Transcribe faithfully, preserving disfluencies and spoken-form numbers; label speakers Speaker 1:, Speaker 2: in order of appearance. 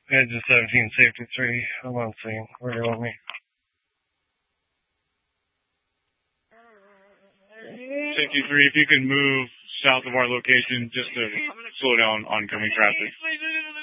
Speaker 1: Edge of seventeen, safety three. I'm on scene. Where do you want me?
Speaker 2: Safety three, if you can move south of our location just to slow down oncoming traffic.